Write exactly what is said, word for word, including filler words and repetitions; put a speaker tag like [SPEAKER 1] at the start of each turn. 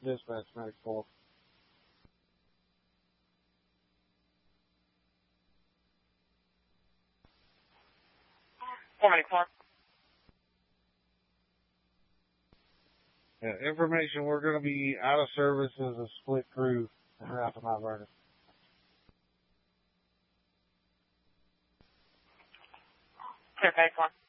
[SPEAKER 1] Dispatch Medic four.
[SPEAKER 2] four Medic four.
[SPEAKER 1] Yeah, information, we're going to be out of service as a split crew out of Mount Vernon.
[SPEAKER 2] Clear, Medic four.